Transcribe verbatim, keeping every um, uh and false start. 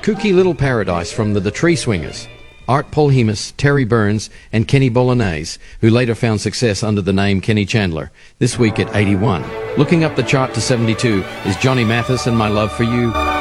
Kooky Little Paradise from the The Tree Swingers. Art Polhemus, Terry Burns, and Kenny Bolognese, who later found success under the name Kenny Chandler, this week at eighty-one. Looking up the chart to seventy-two is Johnny Mathis and My Love for You.